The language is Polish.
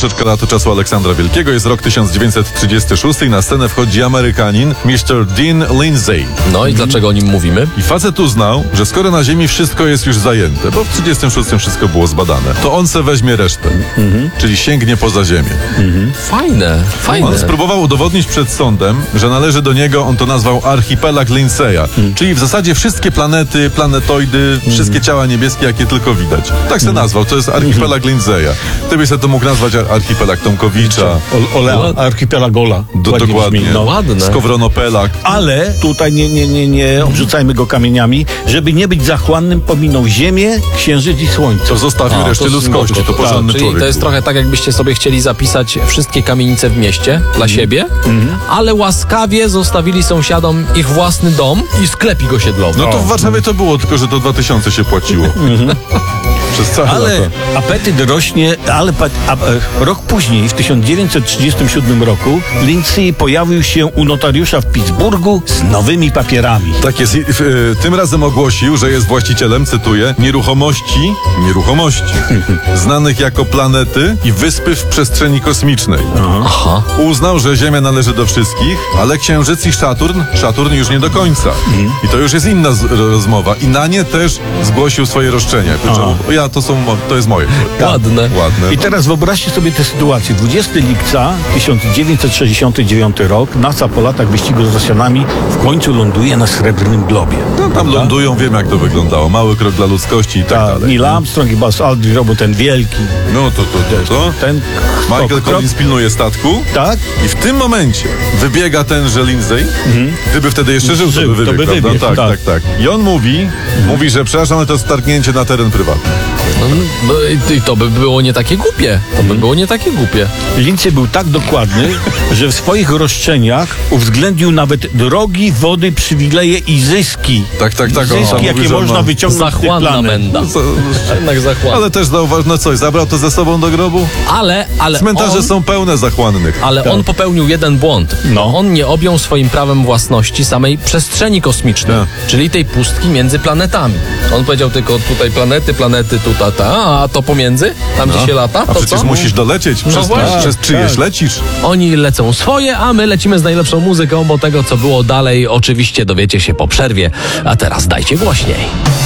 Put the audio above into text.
troszeczkę lat czasu Aleksandra Wielkiego. Jest rok 1936 i na scenę wchodzi Amerykanin Mr. Dean Lindsay. No i dlaczego o nim mówimy? I facet uznał, że skoro na Ziemi wszystko jest już zajęte, bo w 1936 wszystko było zbadane, to on se weźmie resztę, czyli sięgnie poza Ziemię. Fajne. On spróbował udowodnić przed sądem, że należy do niego, on to nazwał archipelag Lindsaya, czyli w zasadzie wszystkie planety, planetoidy, wszystkie ciała niebieskie, jakie tylko widać. Tak se nazwał, to jest archipelag Lindsaya. Ty byś sobie to mógł nazwać archipelag Tomkowicza. Archipelag Ola. Dokładnie. No, ładne. Skowronopelag. Ale tutaj nie obrzucajmy go kamieniami, żeby nie być zachłannym, pominął Ziemię, Księżyc i Słońce. To zostawił reszcie ludzkości, to porządny Czyli człowiek. to jest trochę tak, jakbyście sobie chcieli zapisać wszystkie kamienice w mieście dla siebie, ale łaskawie zostawili sąsiadom ich własny dom i sklepik osiedlowy. No to w Warszawie to było, tylko że to 2000 się płaciło. Przez całe Ale lata. apetyt rośnie, rok później, w 1937 roku, Lindsay pojawił się u notariusza w Pittsburghu z nowymi papierami. Tak jest. Tym razem ogłosił, że jest właścicielem, cytuję, nieruchomości znanych jako planety i wyspy w przestrzeni kosmicznej. Aha. Uznał, że Ziemia należy do wszystkich, ale Księżyc i Saturn już nie do końca. I to już jest inna rozmowa. I na nie też zgłosił swoje roszczenia. To jest moje. Ładne. Ładne. I teraz wyobraźcie sobie tę sytuację. 20 lipca 1969 rok, NASA po latach wyścigu z Rosjanami w końcu ląduje na Srebrnym Globie. No, tam lądują, wiem jak to wyglądało. Mały krok dla ludzkości i tak dalej. Neil Armstrong i Buzz Aldrin robią ten wielki. No to. Ten Michael Collins pilnuje statku. Tak? I w tym momencie wybiega tenże Lindsay. Gdyby wtedy jeszcze żył, to by wybiegł, prawda? wybiegł, Tak. I on mówi, że przepraszam, ale to jest targnięcie na teren prywatny. No, i to by było nie takie głupie. Lindsay był tak dokładny, że w swoich roszczeniach uwzględnił nawet drogi, wody, przywileje i zyski. Tak. Zyski, jakie można wyciągnąć z tych Zachłanna planet. menda. Jednak zachłanna. Ale też zauważ, zabrał to ze sobą do grobu? Ale Cmentarze on, są pełne zachłannych. ale on popełnił jeden błąd. On nie objął swoim prawem własności samej przestrzeni kosmicznej, czyli tej pustki między planetami. On powiedział tylko tutaj planety, tu, a to pomiędzy, tam gdzie się lata, A to przecież co? musisz dolecieć, przez czyjeś lecisz. Oni lecą swoje, a my lecimy z najlepszą muzyką, bo tego, co było dalej, oczywiście dowiecie się po przerwie. A teraz dajcie głośniej.